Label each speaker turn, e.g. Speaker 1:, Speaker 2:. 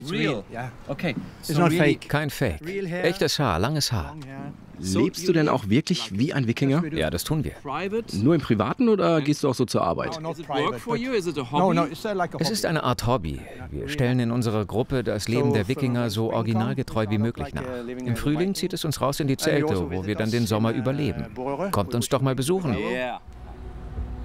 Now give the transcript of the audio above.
Speaker 1: Real. Okay.
Speaker 2: It's not fake.
Speaker 3: Kein Fake. Echtes Haar, langes Haar.
Speaker 4: Lebst du denn auch wirklich wie ein Wikinger?
Speaker 3: Ja, das tun wir.
Speaker 4: Nur im Privaten oder gehst du auch so zur Arbeit?
Speaker 3: Es ist eine Art Hobby. Wir stellen in unserer Gruppe das Leben der Wikinger so originalgetreu wie möglich nach. Im Frühling zieht es uns raus in die Zelte, wo wir dann den Sommer überleben. Kommt uns doch mal besuchen.